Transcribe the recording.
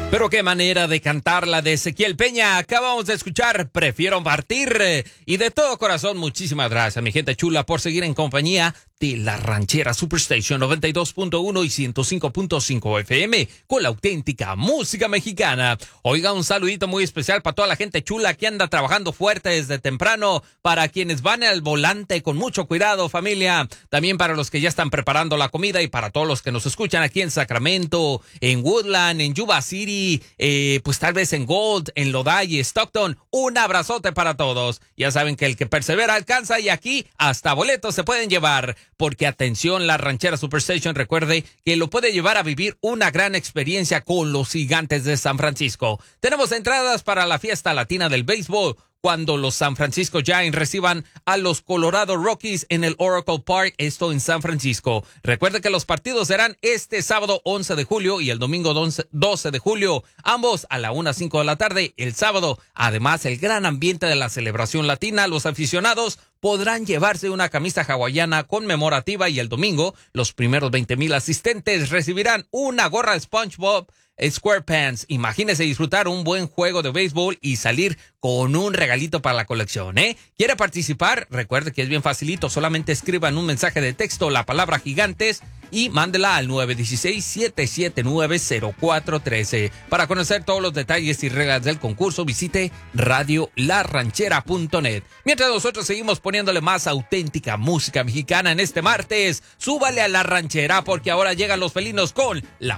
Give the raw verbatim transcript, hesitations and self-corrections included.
Pero qué manera de cantar la de Ezequiel Peña. Acabamos de escuchar Prefiero Partir. Y de todo corazón, muchísimas gracias, mi gente chula, por seguir en compañía de la Ranchera Superstation noventa y dos punto uno y ciento cinco punto cinco F M con la auténtica música mexicana. Oiga, un saludito muy especial para toda la gente chula que anda trabajando fuerte desde temprano, para quienes van al volante con mucho cuidado, familia. También para los que ya están preparando la comida y para todos los que nos escuchan aquí en Sacramento, en Woodland, en Yuba City, eh, pues tal vez en Gold, en Lodi, Stockton. Un abrazote para todos. Ya saben que el que persevera alcanza, y aquí hasta boletos se pueden llevar. Porque atención, la Ranchera Superstation, recuerde que lo puede llevar a vivir una gran experiencia con los Gigantes de San Francisco. Tenemos entradas para la fiesta latina del béisbol, cuando los San Francisco Giants reciban a los Colorado Rockies en el Oracle Park, esto en San Francisco. Recuerde que los partidos serán este sábado once de julio y el domingo doce de julio, ambos a la una a cinco de la tarde. El sábado, además, el gran ambiente de la celebración latina. Los aficionados podrán llevarse una camisa hawaiana conmemorativa, y el domingo los primeros veinte mil asistentes recibirán una gorra de SpongeBob SquarePants. Imagínese disfrutar un buen juego de béisbol y salir con un regalito para la colección, ¿eh? ¿Quiere participar? Recuerde que es bien facilito. Solamente escriban un mensaje de texto la palabra Gigantes y mándela al nueve uno seis, siete siete nueve, cero cuatro uno tres. Para conocer todos los detalles y reglas del concurso, visite radio la ranchera punto net. Mientras nosotros seguimos poniéndole más auténtica música mexicana en este martes, súbale a la ranchera, porque ahora llegan los felinos con la